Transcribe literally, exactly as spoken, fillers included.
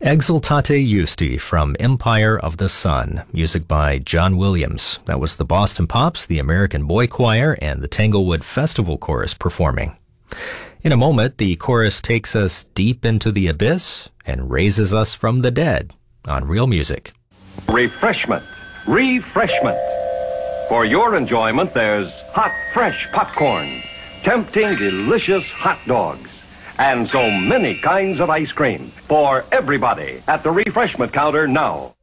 Exultate Justi from Empire of the Sun, music by John Williams. That was the Boston Pops, the American Boy Choir, and the Tanglewood Festival Chorus performing. In a moment, the chorus takes us deep into the abyss and raises us from the dead on Real Music. Refreshment. Refreshment. For your enjoyment, there's hot, fresh popcorn, tempting, delicious hot dogs, and so many kinds of ice cream for everybody at the refreshment counter now.